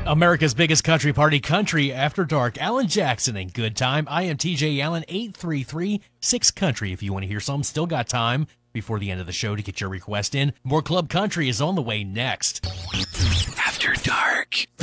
America's biggest country party, Country After Dark. Alan Jackson and Good Time. I am TJ Allen, 833-6Country. If you want to hear some, still got time before the end of the show to get your request in. More Club Country is on the way next. After Dark.